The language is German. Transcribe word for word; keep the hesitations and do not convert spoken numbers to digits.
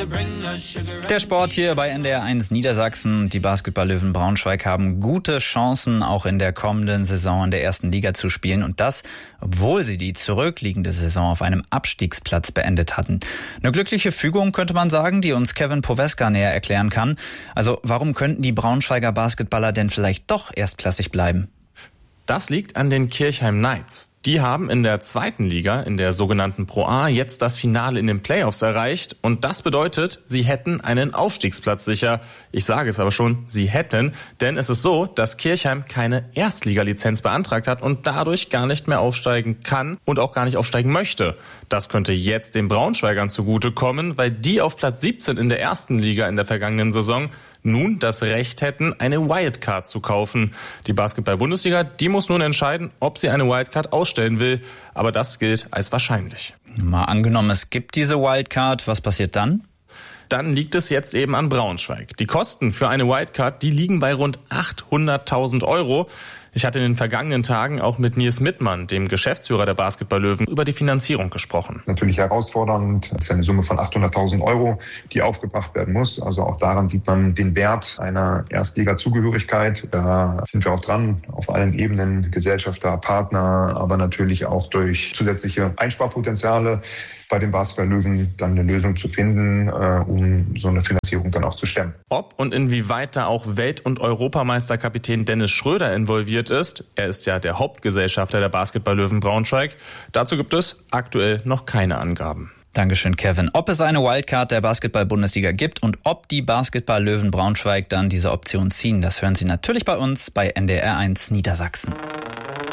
Der Sport hier bei N D R eins Niedersachsen. Die Basketball-Löwen Braunschweig haben gute Chancen, auch in der kommenden Saison in der ersten Liga zu spielen. Und das, obwohl sie die zurückliegende Saison auf einem Abstiegsplatz beendet hatten. Eine glückliche Fügung, könnte man sagen, die uns Kevin Poweska näher erklären kann. Also warum könnten die Braunschweiger Basketballer denn vielleicht doch erstklassig bleiben? Das liegt an den Kirchheim Knights. Die haben in der zweiten Liga, in der sogenannten Pro A, jetzt das Finale in den Playoffs erreicht. Und das bedeutet, sie hätten einen Aufstiegsplatz sicher. Ich sage es aber schon, sie hätten. Denn es ist so, dass Kirchheim keine Erstligalizenz beantragt hat und dadurch gar nicht mehr aufsteigen kann und auch gar nicht aufsteigen möchte. Das könnte jetzt den Braunschweigern zugutekommen, weil die auf Platz siebzehn in der ersten Liga in der vergangenen Saison nun das Recht hätten, eine Wildcard zu kaufen. Die Basketball-Bundesliga, die muss nun entscheiden, ob sie eine Wildcard ausstellen will. Aber das gilt als wahrscheinlich. Mal angenommen, es gibt diese Wildcard, was passiert dann? Dann liegt es jetzt eben an Braunschweig. Die Kosten für eine Wildcard, die liegen bei rund achthunderttausend Euro. Ich hatte in den vergangenen Tagen auch mit Nils Mittmann, dem Geschäftsführer der Basketball-Löwen, über die Finanzierung gesprochen. Natürlich herausfordernd. Das ist eine Summe von achthunderttausend Euro, die aufgebracht werden muss. Also auch daran sieht man den Wert einer Erstliga-Zugehörigkeit. Da sind wir auch dran, auf allen Ebenen, Gesellschafter, Partner, aber natürlich auch durch zusätzliche Einsparpotenziale bei den Basketball-Löwen dann eine Lösung zu finden, äh, um so eine Finanzierung dann auch zu stemmen. Ob und inwieweit da auch Welt- und Europameisterkapitän Dennis Schröder involviert ist, er ist ja der Hauptgesellschafter der Basketball-Löwen Braunschweig, dazu gibt es aktuell noch keine Angaben. Dankeschön, Kevin. Ob es eine Wildcard der Basketball-Bundesliga gibt und ob die Basketball-Löwen Braunschweig dann diese Option ziehen, das hören Sie natürlich bei uns bei N D R eins Niedersachsen.